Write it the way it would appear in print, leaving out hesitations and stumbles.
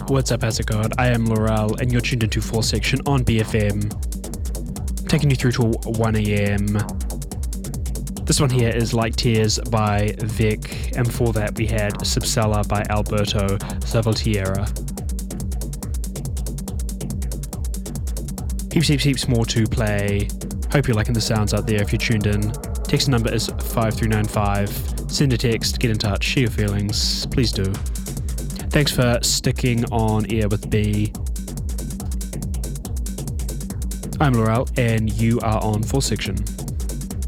What's up, how's it going? I am Laurel, and you're tuned into Full Section on BFM, taking you through to 1 a.m. This one here is Like Tears by Vic, and before that we had Subsella by Alberto Zavaltiera. Heaps more to play. Hope you're liking the sounds out there if you're tuned in. Text number is 5395. Send a text, get in touch, share your feelings. Please do. Thanks for sticking on air with B. I'm Laurel, and you are on Full Section.